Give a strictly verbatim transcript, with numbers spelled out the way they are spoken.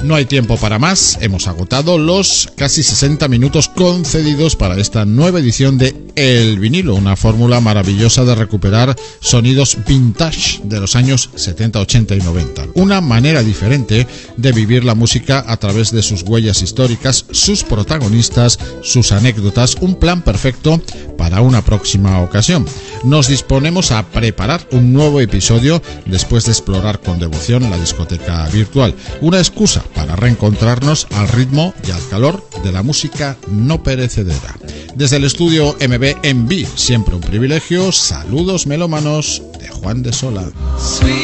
No hay tiempo para más, hemos agotado los casi sesenta minutos concedidos para esta nueva edición de El Vinilo, una fórmula maravillosa de recuperar sonidos vintage de los años setenta, ochenta y noventa. Una manera diferente de vivir la música a través de sus huellas históricas, sus protagonistas, sus anécdotas, un plan perfecto para una próxima ocasión. Nos disponemos a preparar un nuevo episodio después de explorar con devoción la discoteca virtual, una excusa para reencontrarnos al ritmo y al calor de la música no perecedera. Desde el estudio M B en V, siempre un privilegio, saludos melómanos de Juan de Sola.